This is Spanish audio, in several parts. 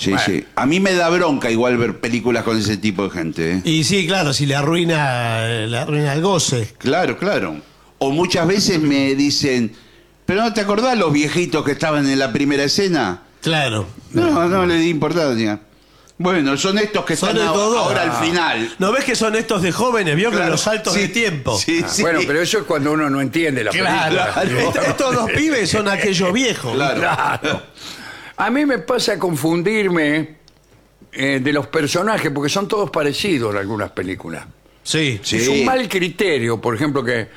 Sí, Bueno. sí. A mí me da bronca igual ver películas con ese tipo de gente. ¿Eh? Y sí, claro, si le arruina el goce. Claro, claro. O muchas veces me dicen, ¿pero no te acordás los viejitos que estaban en la primera escena? Claro. No le di importancia. Bueno, son estos que Son están estos dos. ahora al final. ¿No ves que son estos de jóvenes? ¿Vio que Claro, los saltos sí, de tiempo? sí, Ah, sí. bueno, pero eso es cuando uno no entiende la Claro. película. Estos dos pibes son aquellos viejos. Claro. Claro. A mí me pasa confundirme de los personajes, porque son todos parecidos en algunas películas. Sí. Sí. Es un mal criterio, por ejemplo, que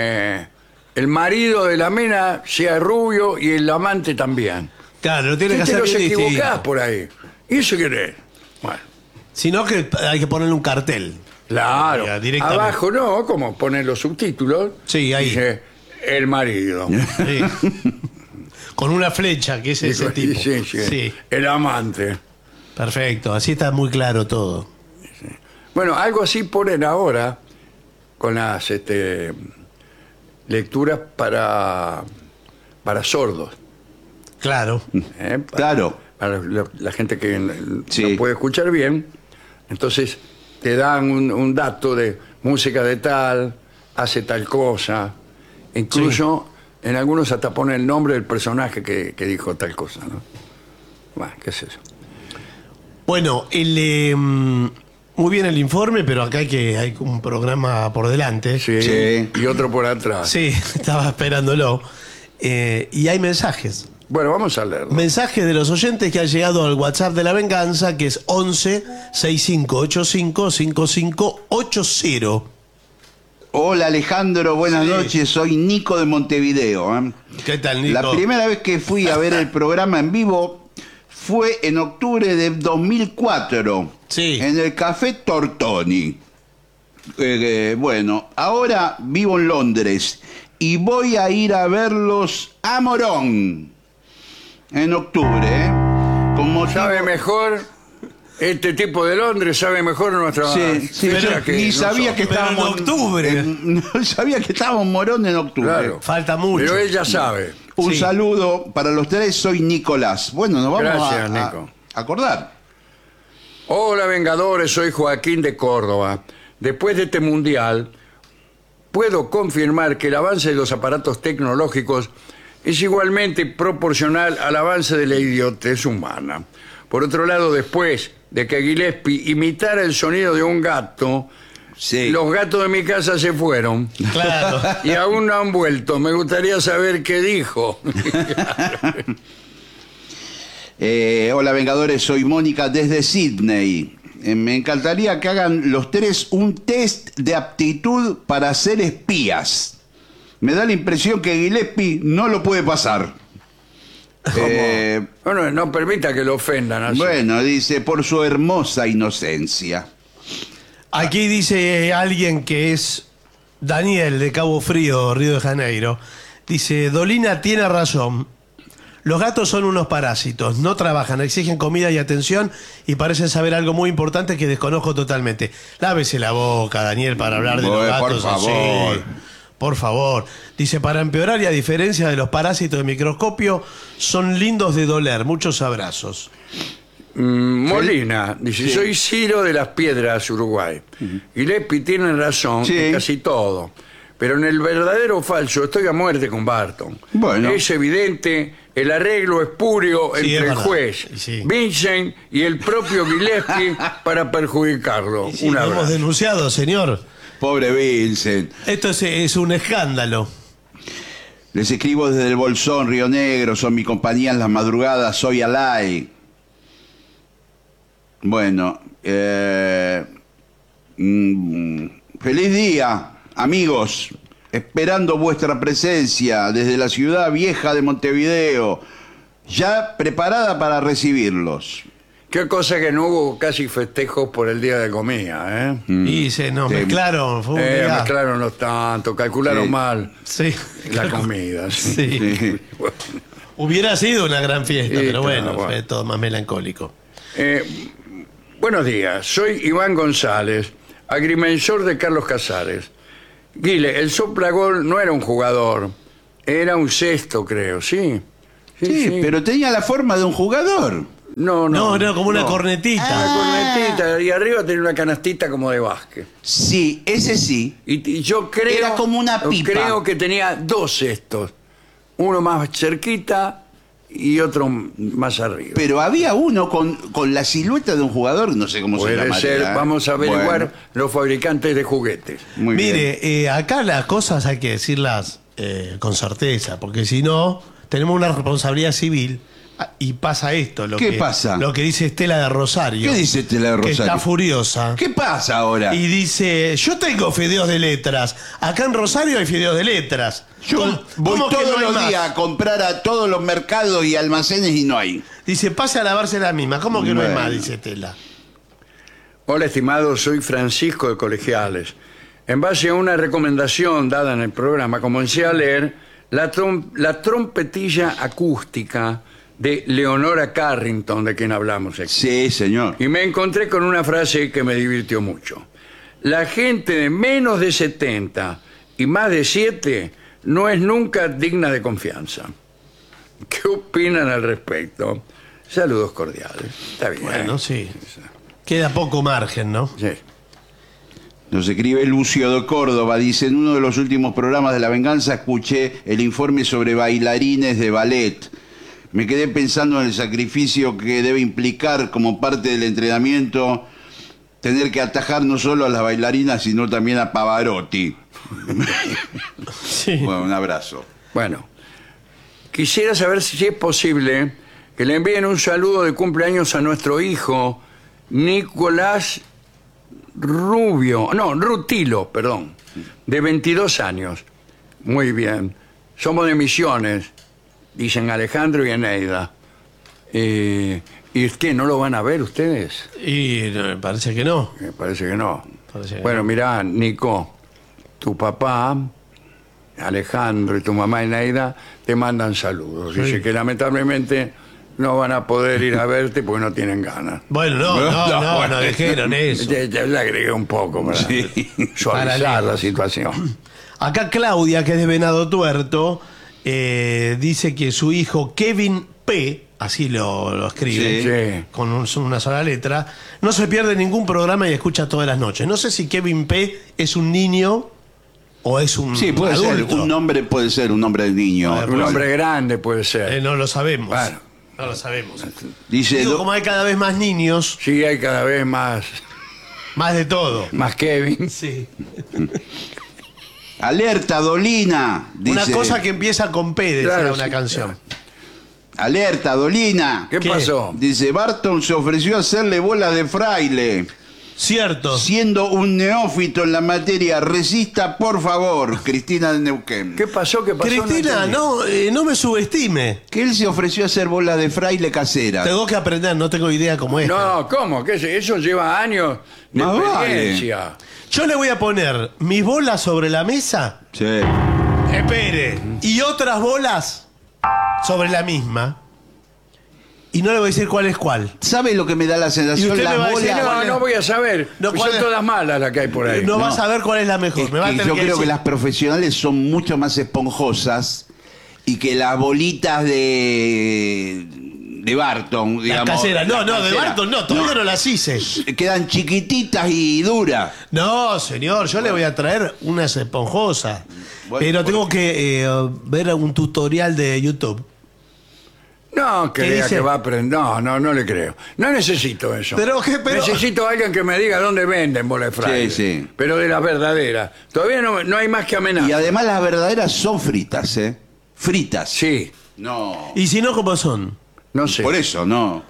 el marido de la mina sea rubio y el amante también. Claro, lo tiene que Tú te hacer los bien equivocás distinto. por ahí. ¿Y eso qué es? Bueno, Sino que hay que ponerle un cartel. claro. Ya, directamente. Abajo no, como poner los subtítulos. Sí, ahí. Dice, el marido. Sí. Con una flecha, que es ese tipo. Sí, sí. El amante. Perfecto, así está muy claro todo. Bueno, algo así ponen ahora con las lecturas para sordos. Claro. Claro. Para la gente que Sí. no puede escuchar bien. Entonces te dan un dato de música de tal, hace tal cosa. Incluso en algunos hasta ponen el nombre del personaje que dijo tal cosa, ¿no? Bueno, qué es eso. Bueno, muy bien el informe, pero acá hay un programa por delante. Sí. Sí. Y otro por atrás. Sí, estaba esperándolo. Y hay mensajes. Bueno, vamos a leerlo. Mensajes de los oyentes que han llegado al WhatsApp de la venganza, que es 11 6585 5580. Hola Alejandro, buenas Sí. noches, soy Nico de Montevideo. ¿Eh? ¿Qué tal, Nico? La primera vez que fui a ver el programa en vivo fue en octubre de 2004, Sí. en el Café Tortoni. Bueno, ahora vivo en Londres y voy a ir a verlos a Morón en octubre. ¿Eh? Como Sabe mejor este tipo de Londres, sabe mejor nuestra Sí, sí, fecha yo que ni nosotros. sabía que Pero en estábamos octubre. no sabía que estábamos en Morón en octubre. Claro. Falta mucho. Pero ella sabe. Un Sí. saludo para los tres, soy Nicolás. Bueno, nos vamos Gracias, a Nico. acordar. Hola, Vengadores, soy Joaquín de Córdoba. Después de este mundial, puedo confirmar que el avance de los aparatos tecnológicos es igualmente proporcional al avance de la idiotez humana. Por otro lado, después de que Gillespie imitara el sonido de un gato, Sí. los gatos de mi casa se fueron Claro. y aún no han vuelto. Me gustaría saber qué dijo. Hola Vengadores, soy Mónica desde Sydney. Me encantaría que hagan los tres un test de aptitud para ser espías. Me da la impresión que Gillespie no lo puede pasar. Bueno, no permita que lo ofendan así. Bueno, dice, por su hermosa inocencia. Aquí dice alguien que es Daniel de Cabo Frío, Río de Janeiro. Dice, Dolina tiene razón. Los gatos son unos parásitos, no trabajan, exigen comida y atención y parecen saber algo muy importante que desconozco totalmente. Lávese la boca, Daniel, para hablar de los Por gatos así. favor. Por favor. Dice, para empeorar y a diferencia de los parásitos de microscopio, son lindos de doler. Muchos abrazos. Molina dice, Sí. soy Ciro de las Piedras, Uruguay. Gillespie tiene razón Sí. en casi todo, pero en el verdadero o falso estoy a muerte con Barton. Bueno. Es evidente, el arreglo espurio Sí, entre es el verdad. juez, Sí. Vincent y el propio Gillespie para perjudicarlo. Sí, Un lo hemos abrazo. denunciado, señor. Pobre Vincent. Esto es un escándalo. Les escribo desde el Bolsón, Río Negro, son mi compañía en las madrugadas, soy Alay. Bueno, feliz día, amigos. Esperando vuestra presencia desde la ciudad vieja de Montevideo, ya preparada para recibirlos. Qué cosa que no hubo casi festejos por el Día de Comida, ¿eh? Y se nos Sí. mezclaron. Fue un día- Mezclaron los tanto, calcularon Sí. mal Sí. la comida. sí. Sí. Sí. Hubiera sido una gran fiesta, Sí, pero bueno, claro, bueno. fue todo más melancólico. Buenos días, soy Iván González, agrimensor de Carlos Casares. Guile, el soplagol no era un jugador, era un cesto, creo, ¿sí? Sí, pero tenía la forma de un jugador. No, No, como una no. cornetita. Una cornetita y arriba tenía una canastita como de básquet. Sí, ese sí. Y yo creo... Era como una pipa. Creo que tenía dos cestos. Uno más cerquita y otro más arriba. Pero había uno con la silueta de un jugador, no sé cómo se Puede llama. ser, vamos a averiguar los fabricantes de juguetes. Muy bien. Mire, acá las cosas hay que decirlas con certeza, porque si no, tenemos una responsabilidad civil y pasa esto. ¿Qué pasa? Lo que dice Estela de Rosario. ¿Qué dice Estela de Que Rosario? está furiosa. ¿Qué pasa ahora? Y dice, yo tengo fideos de letras. Acá en Rosario hay fideos de letras. Yo voy ¿Cómo que todos no hay los más? días a comprar a todos los mercados y almacenes y no hay. Dice, pase a lavarse la misma. ¿Cómo que no hay Bueno. más? Dice Estela. Hola, estimado, soy Francisco de Colegiales. En base a una recomendación dada en el programa, comencé a leer la trompetilla acústica de Leonora Carrington, de quien hablamos aquí. Sí, señor. Y me encontré con una frase que me divirtió mucho. La gente de menos de 70 y más de 7 no es nunca digna de confianza. ¿Qué opinan al respecto? Saludos cordiales. Está bien. Bueno, sí. Queda poco margen, ¿no? Sí. Nos escribe Lucio de Córdoba, dice, en uno de los últimos programas de La Venganza escuché el informe sobre bailarines de ballet. Me quedé pensando en el sacrificio que debe implicar como parte del entrenamiento tener que atajar no solo a las bailarinas, sino también a Pavarotti. Sí. Bueno, un abrazo. Bueno, quisiera saber si es posible que le envíen un saludo de cumpleaños a nuestro hijo Nicolás Rutilo, de 22 años. Muy bien. Somos de Misiones, dicen Alejandro y Eneida. ¿Y qué, no lo van a ver ustedes? Y me parece que no. Me parece que no. Parece que Bueno, no. mirá, Nico, tu papá, Alejandro y tu mamá Eneida te mandan saludos. Sí. Dice que lamentablemente no van a poder ir a verte porque no tienen ganas. Bueno, no dijeron eso. Ya le agregué un poco para Sí. suavizar Para la situación. Acá Claudia, que es de Venado Tuerto, dice que su hijo Kevin P., así lo escribe, Sí. con una sola letra, no se pierde ningún programa y escucha todas las noches. No sé si Kevin P. es un niño o es un Sí, puede adulto. ser, un nombre puede ser un nombre de niño. A ver, Un hombre grande puede ser. No lo sabemos. Bueno. No lo sabemos. Dice, Digo, como hay cada vez más niños, Sí, hay cada vez más más de todo. Kevin. Sí. alerta, Dolina. Una Dice, cosa que empieza con P, decía Claro, una sí, canción. alerta, Dolina. ¿Qué ¿Qué? pasó? Dice, Barton se ofreció a hacerle bolas de fraile. Cierto. Siendo un neófito en la materia, resista, por favor, Cristina de Neuquén. ¿Qué pasó? Cristina, entendí. no me subestime. Que él se ofreció a hacer bolas de fraile caseras. Tengo que aprender, no tengo idea cómo es. No, ¿cómo? ¿Qué es? Eso lleva años de Más vale. experiencia. Yo le voy a poner mis bolas sobre la mesa. Sí. Espere. Y otras bolas sobre la misma. Y no le voy a decir cuál es cuál. ¿Sabe lo que me da la Y sensación? usted Las me va a decir, bolas... No, no voy a saber. No, Pues ¿cuál son es? todas malas las que hay por ahí. No, No. vas a ver cuál es la mejor. Es Me va a que tener yo que creo que decir. las profesionales son mucho más esponjosas y que las bolitas de Barton, Las digamos... caseras. No, las de caseras, Barton no, todavía no las hice. quedan chiquititas y duras. No, señor, yo le voy a traer unas esponjosas. Bueno, Pero ¿por tengo que ver un tutorial de YouTube. No, ¿Qué crea dice? que va a aprender. No le creo. No necesito eso. Pero Necesito a alguien que me diga dónde venden bolas de fraile. Sí, sí. Pero de las verdaderas. Todavía no hay más que amenaza. Y además las verdaderas son fritas, ¿eh? Fritas. Sí, No. Y si no, ¿cómo son? no sé. Por eso, no.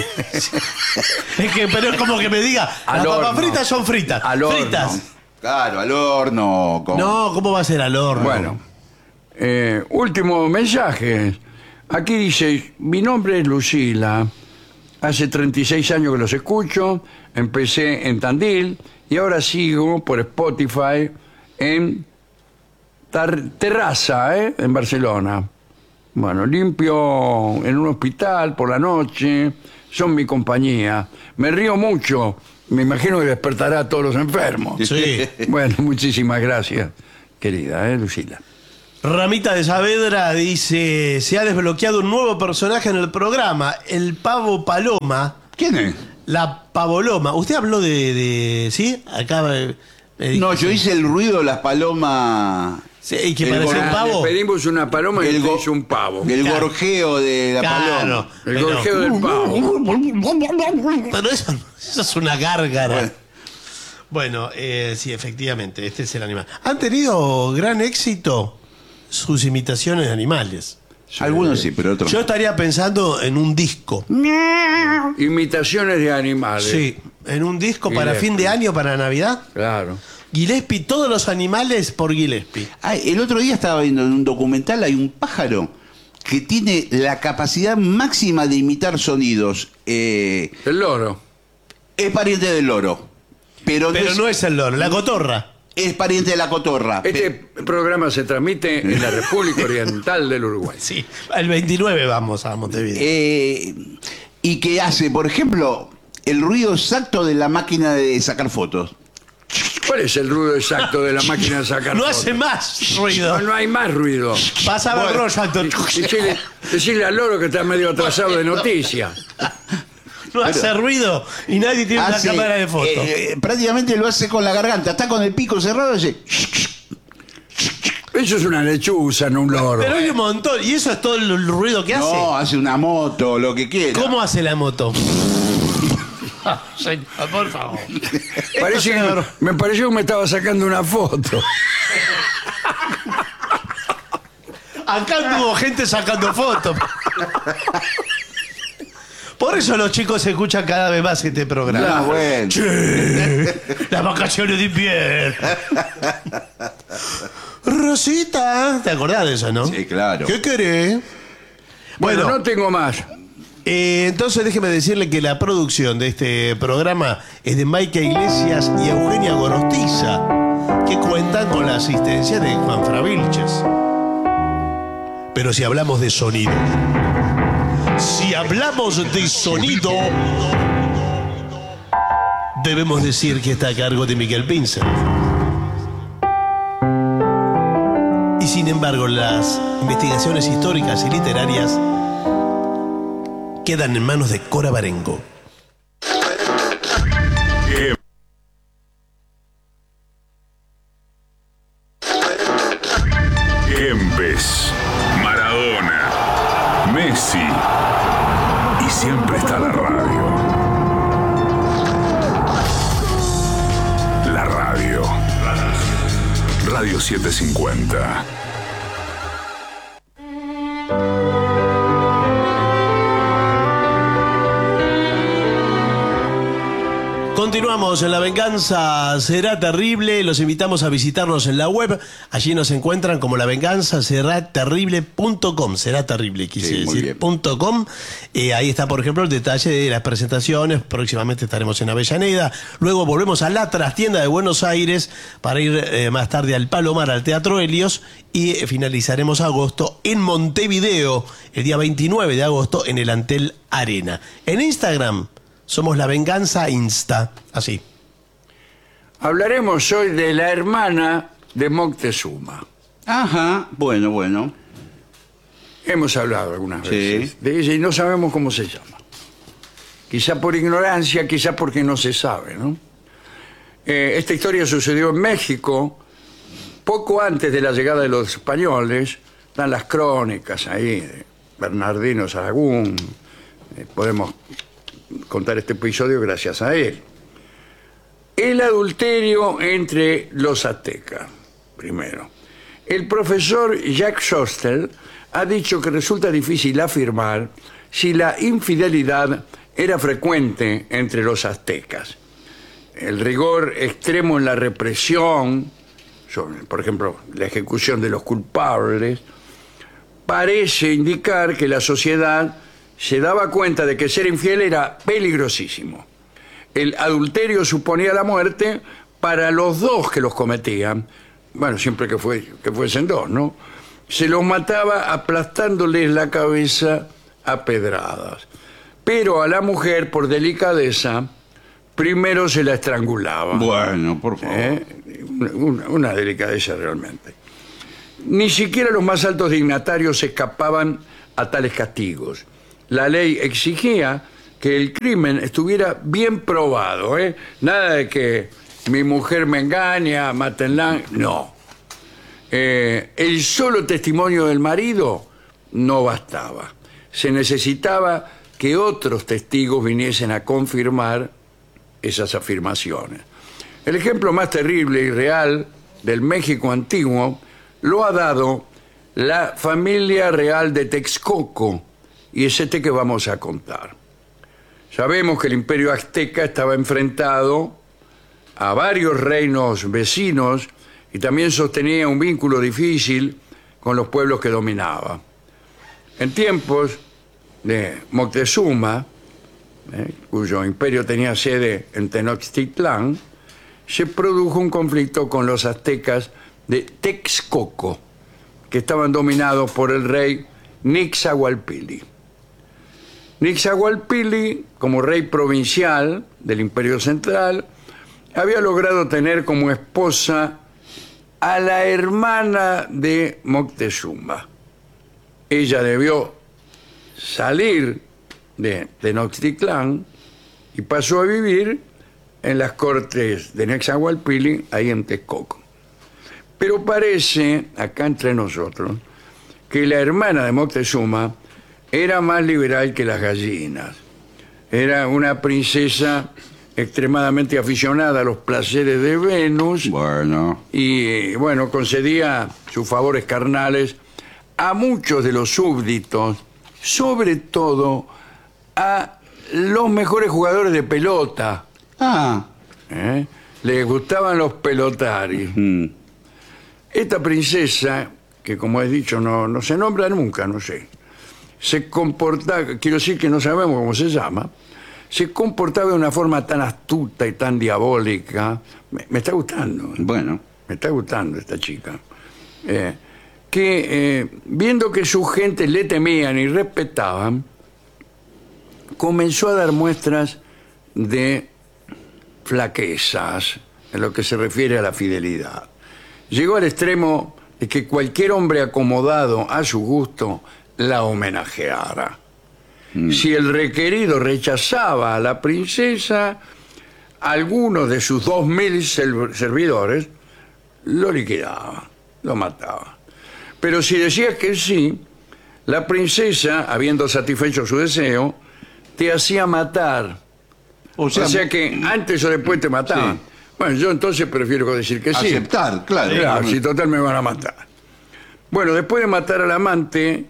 Es que, pero es como que me diga, Al las papas horno. fritas son fritas. Al horno. Fritas. Claro, al horno. con- No, ¿cómo va a ser al horno? Bueno, último mensaje. Aquí dice, mi nombre es Lucila. Hace 36 años que los escucho. Empecé en Tandil y ahora sigo por Spotify en Terraza, en Barcelona. Bueno, limpio en un hospital por la noche. Son mi compañía. Me río mucho. Me imagino que despertará a todos los enfermos. Sí. Bueno, muchísimas gracias, querida, Lucila. Ramita de Saavedra dice: se ha desbloqueado un nuevo personaje en el programa, el Pavo Paloma. ¿Quién es? La Pavoloma. ¿Usted habló ¿sí? Acá me dijo, No, yo sí. hice el ruido de las palomas. Sí, y que el parece un gor- pavo. Le pedimos una paloma y El usted go- hizo un pavo. El Claro. gorjeo de la Claro. paloma. El Pero- gorjeo del pavo. Pero eso es una gárgara. Bueno. Bueno, sí, efectivamente, este es el animal. Han tenido gran éxito sus imitaciones de animales. Algunos sí, pero otros Yo no. estaría pensando en un disco. Imitaciones de animales. Sí, en un disco para Gillespie. fin de año, para Navidad. Claro. Gillespie, todos los animales por Gillespie. El otro día estaba viendo en un documental, hay un pájaro que tiene la capacidad máxima de imitar sonidos. El loro. Es pariente del loro, pero Pero no es el loro, la cotorra. es pariente de la cotorra. Este programa se transmite en la República Oriental del Uruguay. Sí, el 29 vamos a Montevideo. Y que hace, por ejemplo, el ruido exacto de la máquina de sacar fotos. ¿Cuál es el ruido exacto de la máquina de sacar No fotos? hace más ruido. No hay más ruido. Pasa a ver, Bueno. Rosalton. Decirle al loro que está medio atrasado de noticias. No hace ruido y nadie tiene una cámara de foto. Prácticamente lo hace con la garganta. Está con el pico cerrado y dice... Eso es una lechuza, no un loro. Pero hay un montón. ¿Y eso es todo el ruido que hace? No, hace una moto, lo que quiera. ¿Cómo hace la moto? Señor, por favor. Me pareció que me estaba sacando una foto. Acá tuvo gente sacando fotos. Por eso los chicos escuchan cada vez más este programa. No, bueno. Las vacaciones de invierno. Rosita, ¿te acordás de eso, no? Sí, claro. ¿Qué querés? Bueno, Bueno, no tengo más. entonces déjeme decirle que la producción de este programa es de Maika Iglesias y Eugenia Gorostiza, que cuentan con la asistencia de Juan Fravilches. Pero si hablamos de sonido, debemos decir que está a cargo de Miguel Pinsent. Y sin embargo, las investigaciones históricas y literarias quedan en manos de Cora Barengo. Kempes, Maradona, Messi y siempre está la radio. La radio. Radio 750. Continuamos en La Venganza Será Terrible. Los invitamos a visitarnos en la web. Allí nos encuentran como lavenganzaseraterrible.com. Será terrible, quise Sí, muy decir, bien. .com. Ahí está, por ejemplo, el detalle de las presentaciones. Próximamente estaremos en Avellaneda. Luego volvemos a la trastienda de Buenos Aires para ir más tarde al Palomar, al Teatro Helios. Y finalizaremos agosto en Montevideo, el día 29 de agosto, en el Antel Arena. En Instagram somos La Venganza Insta, así. Hablaremos hoy de la hermana de Moctezuma. Ajá, bueno. Hemos hablado algunas Sí. veces de ella y no sabemos cómo se llama. Quizá por ignorancia, quizá porque no se sabe, ¿no? Esta historia sucedió en México poco antes de la llegada de los españoles. Están las crónicas ahí de Bernardino Sahagún. Podemos contar este episodio gracias a él. El adulterio entre los aztecas, primero. El profesor Jacques Schostel ha dicho que resulta difícil afirmar si la infidelidad era frecuente entre los aztecas. El rigor extremo en la represión, sobre, por ejemplo, la ejecución de los culpables, parece indicar que la sociedad se daba cuenta de que ser infiel era peligrosísimo. El adulterio suponía la muerte para los dos que los cometían. Bueno, siempre que fuesen dos, ¿no? Se los mataba aplastándoles la cabeza a pedradas. Pero a la mujer, por delicadeza, primero se la estrangulaba. Bueno, por favor. Una delicadeza realmente. Ni siquiera los más altos dignatarios escapaban a tales castigos. La ley exigía que el crimen estuviera bien probado, ¿eh? Nada de que mi mujer me engaña, mátenla. No. El solo testimonio del marido no bastaba. Se necesitaba que otros testigos viniesen a confirmar esas afirmaciones. El ejemplo más terrible y real del México antiguo lo ha dado la familia real de Texcoco, y es este que vamos a contar. Sabemos que el imperio azteca estaba enfrentado a varios reinos vecinos y también sostenía un vínculo difícil con los pueblos que dominaba. En tiempos de Moctezuma, cuyo imperio tenía sede en Tenochtitlán, se produjo un conflicto con los aztecas de Texcoco, que estaban dominados por el rey Nixahualpili. Nixahualpili, como rey provincial del Imperio Central, había logrado tener como esposa a la hermana de Moctezuma. Ella debió salir de Tenochtitlán y pasó a vivir en las cortes de Nixahualpili, ahí en Texcoco. Pero parece, acá entre nosotros, que la hermana de Moctezuma era más liberal que las gallinas. Era una princesa extremadamente aficionada a los placeres de Venus. Bueno. Y, bueno, concedía sus favores carnales a muchos de los súbditos, sobre todo a los mejores jugadores de pelota. Ah. Les gustaban los pelotaris. Esta princesa, que como he dicho no se nombra nunca, no sé, se comportaba, quiero decir que no sabemos cómo se llama, se comportaba de una forma tan astuta y tan diabólica. Me está gustando. Bueno. Me está gustando esta chica. Que viendo que su gente le temían y respetaban, comenzó a dar muestras de flaquezas en lo que se refiere a la fidelidad. Llegó al extremo de que cualquier hombre acomodado a su gusto la homenajeara. Si el requerido rechazaba a la princesa, algunos de sus 2000 servidores lo liquidaban, lo mataban. Pero si decías que sí, la princesa, habiendo satisfecho su deseo, te hacía matar. O sea que antes o después te mataban. Sí. Bueno, yo entonces prefiero decir que sí. Aceptar, claro. Claro, si total me van a matar. Bueno, después de matar al amante,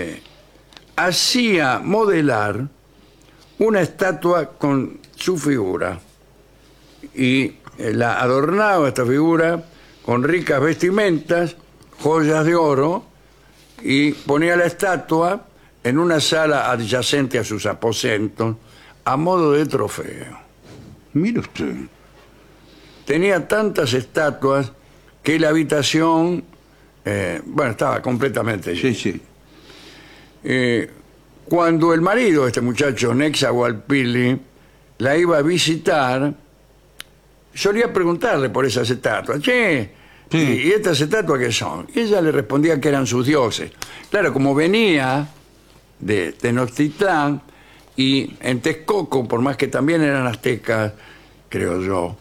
hacía modelar una estatua con su figura y la adornaba, esta figura, con ricas vestimentas, joyas de oro, y ponía la estatua en una sala adyacente a sus aposentos a modo de trofeo. Mire usted. Tenía tantas estatuas que la habitación, estaba completamente llena. Sí, sí. Cuando el marido de este muchacho, Nixahualpili, la iba a visitar, solía preguntarle por esas estatuas. Che, Sí. ¿y estas estatuas qué son? Y ella le respondía que eran sus dioses. Claro, como venía de Tenochtitlán y en Texcoco, por más que también eran aztecas, creo yo,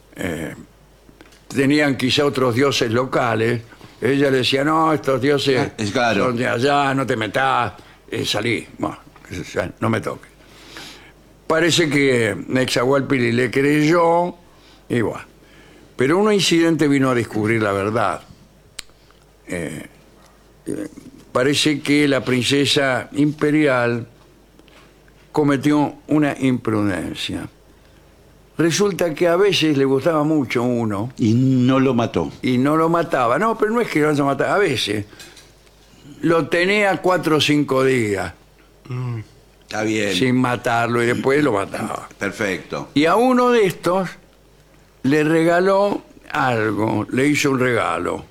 tenían quizá otros dioses locales. Ella le decía, no, estos dioses Claro. son de allá, no te metas, salí, bueno, no me toques. Parece que Nixahualpili le creyó, y bueno. Pero un incidente vino a descubrir la verdad. Parece que la princesa imperial cometió una imprudencia. Resulta que a veces le gustaba mucho uno. Y no lo mató. Y no lo mataba. No, pero no es que lo haya matado. A veces lo tenía 4 o 5 días Está bien. sin matarlo y después lo mataba. Perfecto. Y a uno de estos le regaló algo, le hizo un regalo.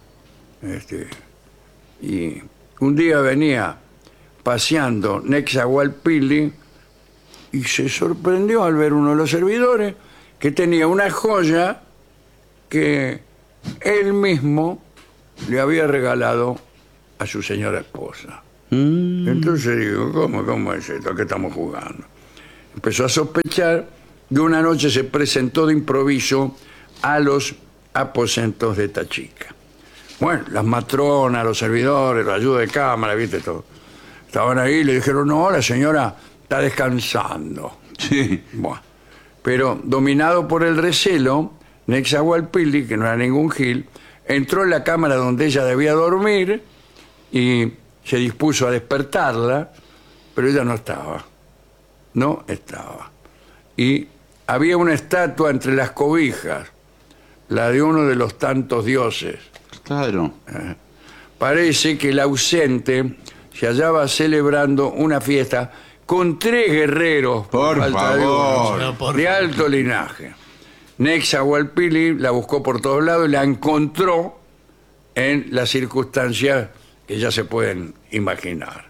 Y un día venía paseando Nixahualpili y se sorprendió al ver uno de los servidores que tenía una joya que él mismo le había regalado a su señora esposa. Entonces digo, ¿cómo es esto? ¿A qué estamos jugando? Empezó a sospechar y una noche se presentó de improviso a los aposentos de esta chica. Bueno, las matronas, los servidores, la ayuda de cámara, viste todo. Estaban ahí y le dijeron, no, la señora está descansando. Sí. Bueno, pero dominado por el recelo, Nezahualpilli, que no era ningún gil, entró en la cámara donde ella debía dormir y se dispuso a despertarla, pero ella no estaba. No estaba. Y había una estatua entre las cobijas, la de uno de los tantos dioses. Claro. Parece que el ausente se hallaba celebrando una fiesta con 3 guerreros, Por falta de favor. uno, No, por de favor. alto linaje. Nezahualpilli la buscó por todos lados y la encontró en las circunstancias que ya se pueden imaginar.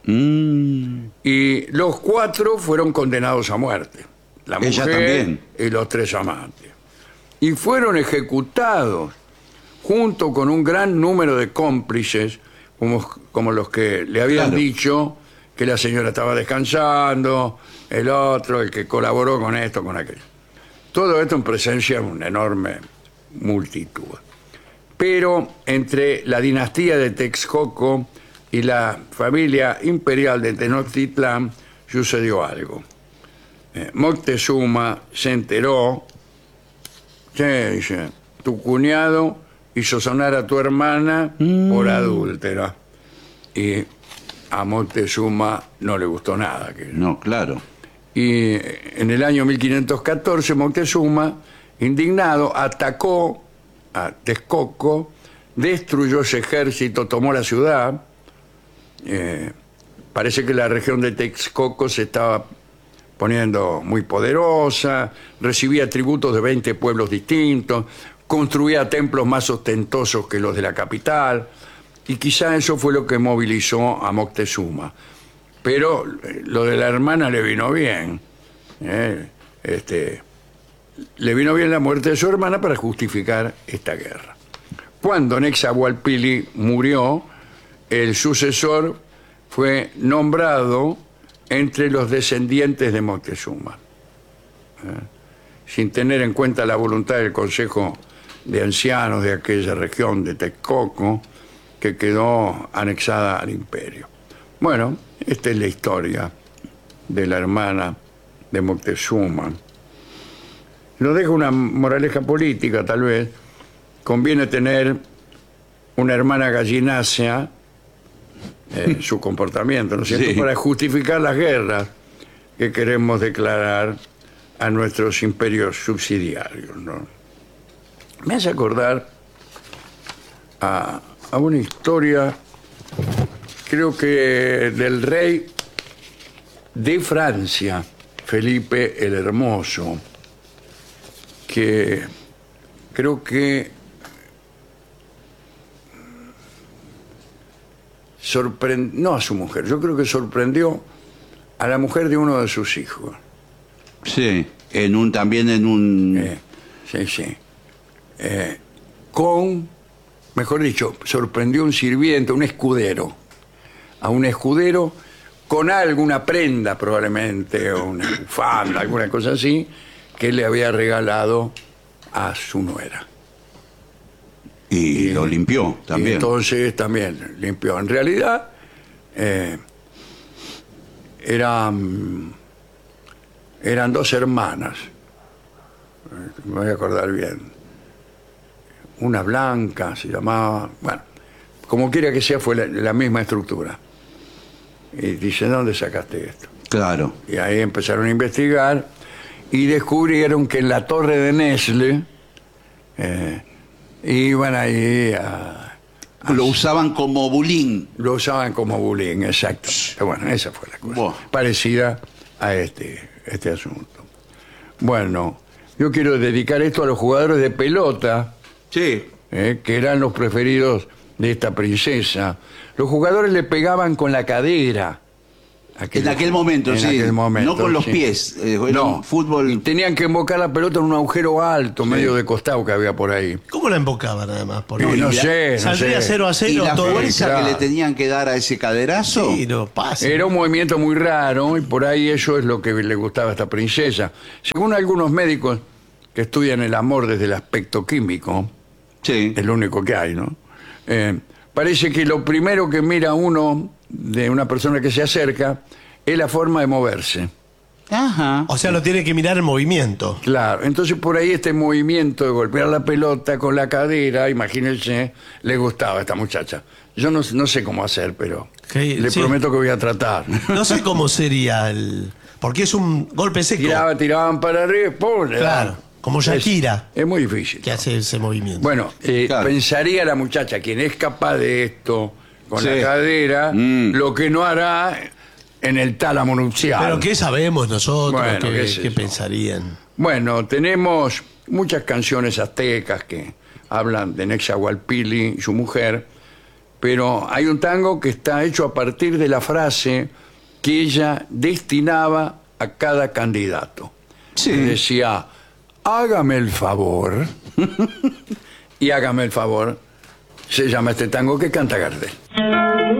Y los 4 fueron condenados a muerte. La Ella mujer también. y los 3 amantes. Y fueron ejecutados junto con un gran número de cómplices, como los que le habían Claro. dicho que la señora estaba descansando, el otro, el que colaboró con esto, con aquello. Todo esto en presencia de una enorme multitud. Pero entre la dinastía de Texcoco y la familia imperial de Tenochtitlán sucedió algo. Moctezuma se enteró, dice, tu cuñado hizo sonar a tu hermana por adúltera. Y a Moctezuma no le gustó nada. No, claro. Y en el año 1514 Moctezuma, indignado, atacó a Texcoco, destruyó ese ejército, tomó la ciudad. Parece que la región de Texcoco se estaba poniendo muy poderosa, recibía tributos de 20 pueblos distintos, construía templos más ostentosos que los de la capital, y quizá eso fue lo que movilizó a Moctezuma. Pero lo de la hermana le vino bien. Le vino bien la muerte de su hermana para justificar esta guerra. Cuando Nezahualpilli murió, el sucesor fue nombrado entre los descendientes de Moctezuma, sin tener en cuenta la voluntad del Consejo de Ancianos de aquella región de Texcoco, que quedó anexada al imperio. Bueno, esta es la historia de la hermana de Moctezuma. Nos deja una moraleja política, tal vez. Conviene tener una hermana gallinácea en su comportamiento, ¿no es cierto? Sí. Para justificar las guerras que queremos declarar a nuestros imperios subsidiarios, ¿no? Me hace acordar a una historia, creo que del rey de Francia, Felipe el Hermoso, que creo que no a su mujer, yo creo que sorprendió a la mujer de uno de sus hijos. Sí. También en un... Sí. Mejor dicho, sorprendió un sirviente, un escudero. A un escudero con alguna prenda probablemente, o una bufanda, alguna cosa así, que le había regalado a su nuera. Y lo limpió Y también. entonces también limpió. En realidad, eran 2 hermanas. Me voy a acordar bien. Una blanca se llamaba. Bueno, como quiera que sea, fue la misma estructura. Y dice, ¿dónde sacaste esto? Claro. Y ahí empezaron a investigar y descubrieron que en la torre de Nesle iban ahí Lo usaban como bulín. lo usaban como bullying, exacto. Pero bueno, esa fue la cosa. Buah. Parecida a este asunto. Bueno, yo quiero dedicar esto a los jugadores de pelota, Sí. que eran los preferidos de esta princesa. Los jugadores le pegaban con la cadera En aquel momento, en sí. aquel momento, No con los sí. pies. Era No, un fútbol. y tenían que embocar la pelota en un agujero alto, medio de costado que había por ahí. ¿Cómo la embocaba nada más? Porque No, y la- sé, no saldría sé. 0-0 Y la todo. fuerza claro. que le tenían que dar a ese caderazo. Sí, no pasa. Era un movimiento muy raro y por ahí eso es lo que le gustaba a esta princesa. Según algunos médicos que estudian el amor desde el aspecto químico, Sí. el único que hay, ¿no? Parece que lo primero que mira uno de una persona que se acerca es la forma de moverse. Ajá. O sea, lo tiene que mirar en movimiento. Claro, entonces por ahí este movimiento de golpear la pelota con la cadera, imagínense, le gustaba a esta muchacha. Yo no sé cómo hacer, pero Sí, le sí. prometo que voy a tratar. No sé cómo sería el... Porque es un golpe seco. Tiraban para arriba, ¡pum! le Claro, daban. como Shakira, Es muy difícil. que hace ese movimiento. Bueno, Claro. pensaría la muchacha, quien es capaz de esto con Sí. la cadera, Mm. lo que no hará en el tálamo nupcial. Pero ¿qué sabemos nosotros? Bueno, ¿Qué, qué sé qué yo. pensarían? Bueno, tenemos muchas canciones aztecas que hablan de Nezahualpili y su mujer, pero hay un tango que está hecho a partir de la frase que ella destinaba a cada candidato. Sí. Decía, hágame el favor, y hágame el favor, se llama este tango que canta Gardel.